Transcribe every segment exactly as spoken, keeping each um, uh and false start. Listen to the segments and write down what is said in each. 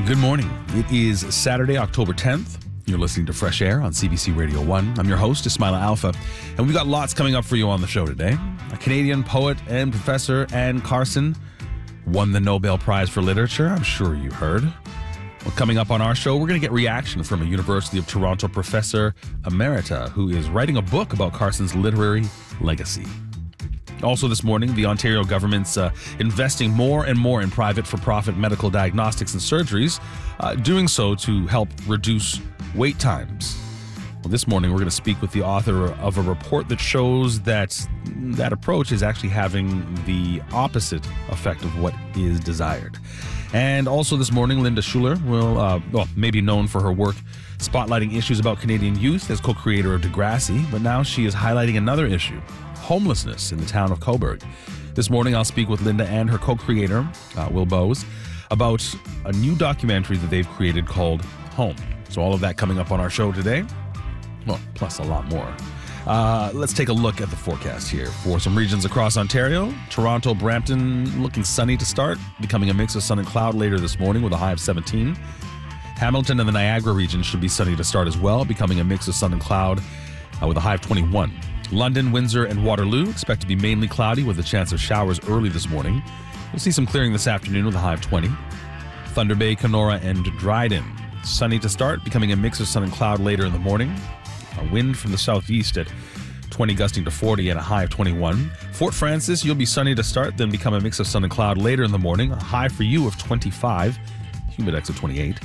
Good morning. It is Saturday, October tenth. You're listening to Fresh Air on C B C Radio one. I'm your host, Ismaila Alfa, and we've got lots coming up for you on the show today. A Canadian poet and professor, Anne Carson, won the Nobel Prize for Literature. I'm sure you heard. Well, coming up on our show, we're going to get reaction from a University of Toronto professor emerita who is writing a book about Carson's literary legacy. Also this morning, the Ontario government's uh, investing more and more in private for-profit medical diagnostics and surgeries, uh, doing so to help reduce wait times. Well, this morning, we're going to speak with the author of a report that shows that that approach is actually having the opposite effect of what is desired. And also this morning, Linda Schuler will, uh, well, maybe known for her work spotlighting issues about Canadian youth as co-creator of Degrassi, but now she is highlighting another issue: homelessness in the town of Cobourg. This morning, I'll speak with Linda and her co-creator, uh, Will Bowes, about a new documentary that they've created called Home. So all of that coming up on our show today. Well, plus a lot more. Uh, let's take a look at the forecast here for some regions across Ontario. Toronto, Brampton, looking sunny to start, becoming a mix of sun and cloud later this morning with a high of seventeen. Hamilton and the Niagara region should be sunny to start as well, becoming a mix of sun and cloud uh, with a high of twenty-one. London, Windsor, and Waterloo expect to be mainly cloudy with a chance of showers early this morning. We'll see some clearing this afternoon with a high of twenty. Thunder Bay, Kenora, and Dryden, sunny to start, becoming a mix of sun and cloud later in the morning. A wind from the southeast at twenty, gusting to forty, and a high of twenty-one. Fort Francis, you'll be sunny to start, then become a mix of sun and cloud later in the morning. A high for you of twenty-five, humidex of twenty-eight.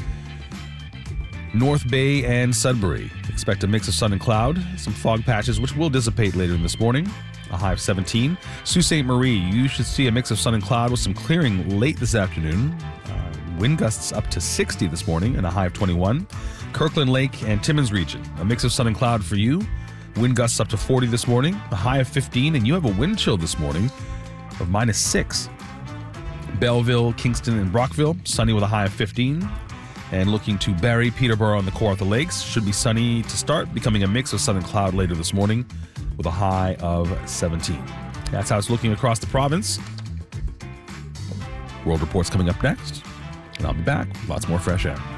North Bay and Sudbury, expect a mix of sun and cloud, some fog patches which will dissipate later in this morning. A high of seventeen. Sault Ste. Marie, you should see a mix of sun and cloud with some clearing late this afternoon. Uh, wind gusts up to sixty this morning and a high of twenty-one. Kirkland Lake and Timmins region, a mix of sun and cloud for you. Wind gusts up to forty this morning, a high of fifteen, and you have a wind chill this morning of minus six. Belleville, Kingston, and Brockville, sunny with a high of fifteen. And looking to Barrie, Peterborough, and the Kawartha Lakes, should be sunny to start, becoming a mix of sun and cloud later this morning with a high of seventeen. That's how it's looking across the province. World Report's coming up next, and I'll be back with lots more Fresh Air.